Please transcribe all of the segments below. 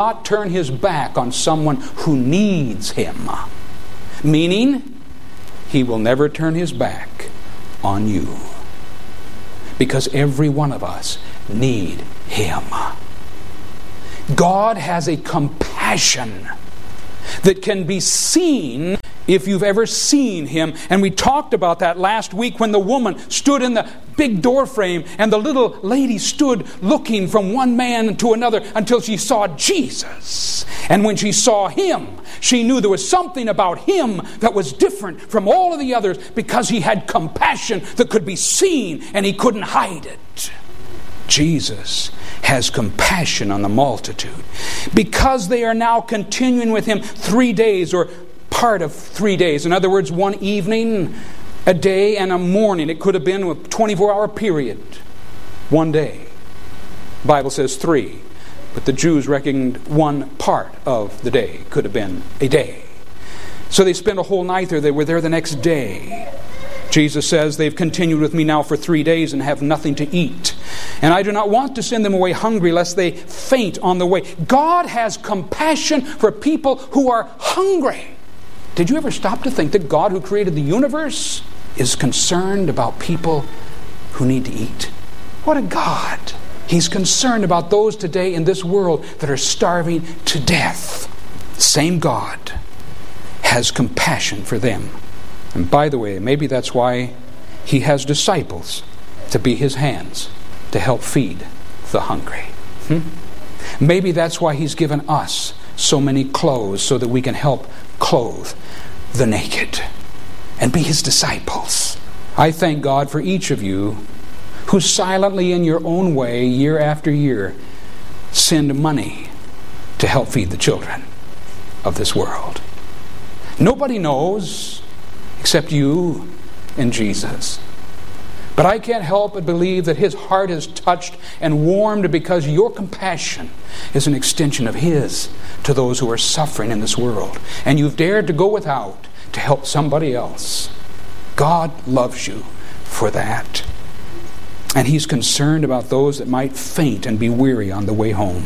not turn His back on someone who needs Him. Meaning, He will never turn His back on you. Because every one of us need Him. God has a compassion that can be seen if you've ever seen Him. And we talked about that last week when the woman stood in the big door frame and the little lady stood looking from one man to another until she saw Jesus. And when she saw Him, she knew there was something about Him that was different from all of the others because He had compassion that could be seen and He couldn't hide it. Jesus has compassion on the multitude because they are now continuing with Him 3 days, or part of 3 days. In other words, one evening, a day, and a morning. It could have been a 24-hour period. One day. The Bible says 3. But the Jews reckoned one part of the day could have been a day. So they spent a whole night there. They were there the next day. Jesus says, they've continued with me now for 3 days and have nothing to eat. And I do not want to send them away hungry lest they faint on the way. God has compassion for people who are hungry. Did you ever stop to think that God, who created the universe, is concerned about people who need to eat? What a God! He's concerned about those today in this world that are starving to death. The same God has compassion for them. And by the way, maybe that's why He has disciples to be His hands to help feed the hungry. Maybe that's why He's given us so many clothes so that we can help clothe the naked and be His disciples. I thank God for each of you who silently in your own way, year after year, send money to help feed the children of this world. Nobody knows except you and Jesus. But I can't help but believe that His heart is touched and warmed because your compassion is an extension of His to those who are suffering in this world. And you've dared to go without to help somebody else. God loves you for that. And He's concerned about those that might faint and be weary on the way home.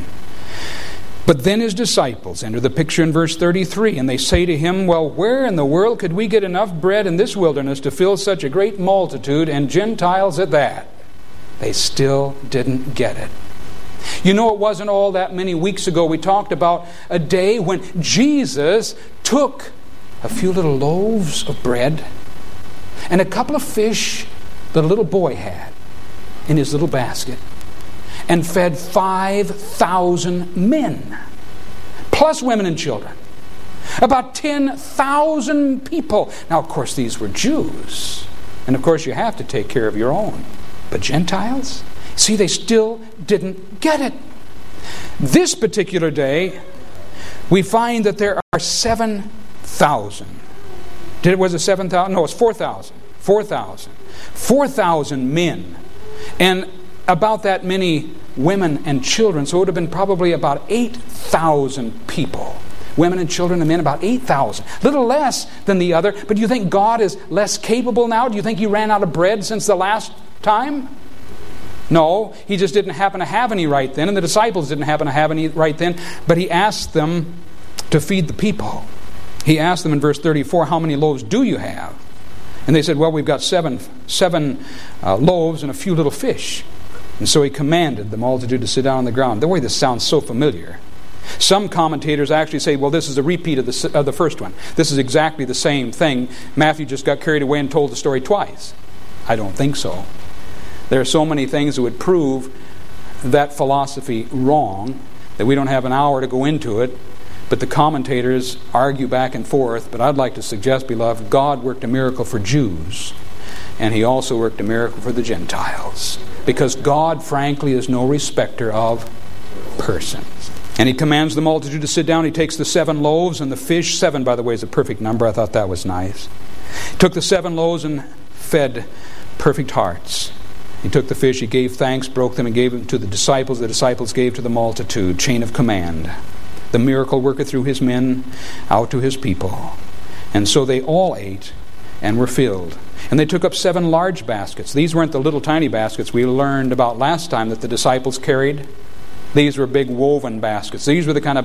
But then His disciples enter the picture in verse 33, and they say to Him, well, where in the world could we get enough bread in this wilderness to fill such a great multitude, and Gentiles at that? They still didn't get it. You know, it wasn't all that many weeks ago we talked about a day when Jesus took a few little loaves of bread and a couple of fish that a little boy had in his little basket, and fed 5,000 men, plus women and children. About 10,000 people. Now, of course, these were Jews. And, of course, you have to take care of your own. But Gentiles? See, they still didn't get it. This particular day, we find that there are 7,000. Was it 7,000? No, it's 4,000. 4,000 men. And about that many women and children. So it would have been probably about 8,000 people. Women and children and men, about 8,000. A little less than the other. But do you think God is less capable now? Do you think He ran out of bread since the last time? No, He just didn't happen to have any right then. And the disciples didn't happen to have any right then. But He asked them to feed the people. He asked them in verse 34, how many loaves do you have? And they said, well, we've got seven loaves and a few little fish. And so He commanded the multitude to sit down on the ground. The way this sounds so familiar. Some commentators actually say, well, this is a repeat of the first one. This is exactly the same thing. Matthew just got carried away and told the story twice. I don't think so. There are so many things that would prove that philosophy wrong that we don't have an hour to go into it. But the commentators argue back and forth. But I'd like to suggest, beloved, God worked a miracle for Jews. And He also worked a miracle for the Gentiles. Because God, frankly, is no respecter of persons. And He commands the multitude to sit down. He takes the 7 loaves and the fish. 7, by the way, is a perfect number. I thought that was nice. He took the 7 loaves and fed perfect hearts. He took the fish, He gave thanks, broke them, and gave them to the disciples. The disciples gave to the multitude. Chain of command. The miracle worker through His men out to His people. And so they all ate and were filled. And they took up 7 large baskets. These weren't the little tiny baskets we learned about last time that the disciples carried. These were big woven baskets. These were the kind of